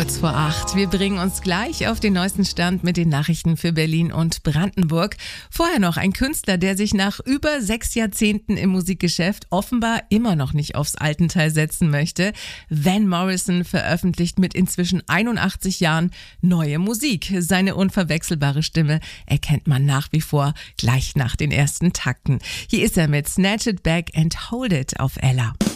kurz vor 8. Wir bringen uns gleich auf den neuesten Stand mit den Nachrichten für Berlin und Brandenburg. Vorher noch ein Künstler, der sich nach über 6 Jahrzehnten im Musikgeschäft offenbar immer noch nicht aufs Altenteil setzen möchte. Van Morrison veröffentlicht mit inzwischen 81 Jahren neue Musik. Seine unverwechselbare Stimme erkennt man nach wie vor gleich nach den ersten Takten. Hier ist er mit Snatch It Back and Hold It auf Ella.